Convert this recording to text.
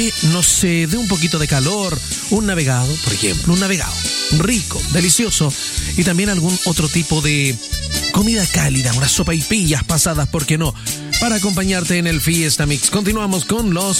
nos dé un poquito de calor, un navegado, por ejemplo, un navegado rico, delicioso, y también algún otro tipo de comida cálida, unas sopaipillas pasadas, ¿por qué no?, para acompañarte en el Fiesta Mix. Continuamos con los